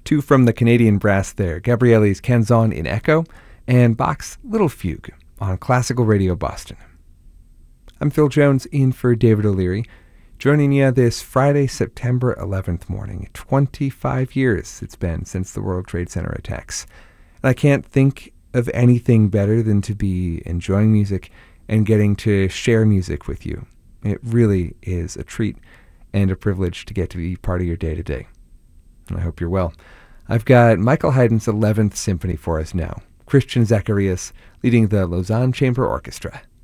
Two from the Canadian brass there, Gabriele's Canzone in Echo and Bach's Little Fugue on Classical Radio Boston. I'm Phil Jones in for David O'Leary, joining you this Friday, September 11th morning. 25 years it's been since the World Trade Center attacks. And I can't think of anything better than to be enjoying music and getting to share music with you. It really is a treat and a privilege to get to be part of your day-to-day. And I hope you're well. I've got Michael Haydn's 11th Symphony for us now. Christian Zacharias leading the Lausanne Chamber Orchestra.